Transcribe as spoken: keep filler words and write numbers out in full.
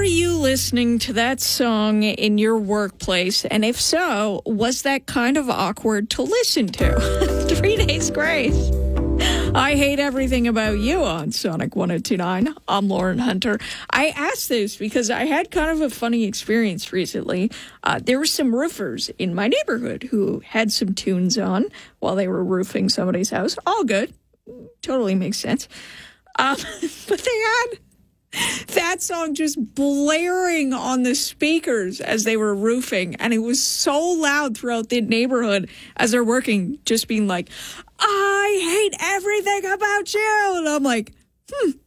you listening to that song in your workplace? And if so, was that kind of awkward to listen to? Three Days Grace. I hate everything about you on Sonic one oh two point nine. I'm Lauren Hunter. I asked this because I had kind of a funny experience recently. Uh, there were some roofers in my neighborhood who had some tunes on while they were roofing somebody's house. All good. Totally makes sense. Um, but they had that song just blaring on the speakers as they were roofing, and it was so loud throughout the neighborhood as they're working, just being like, I hate everything about you. And I'm like, hmm,